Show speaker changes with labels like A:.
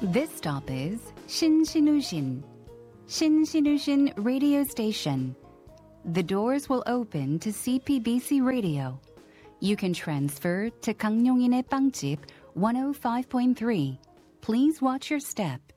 A: This stop is Shinshinu-shin, Shinshinu-shin radio station. The doors will open to CPBC radio. You can transfer to 강용인의 빵집 105.3. Please watch your step.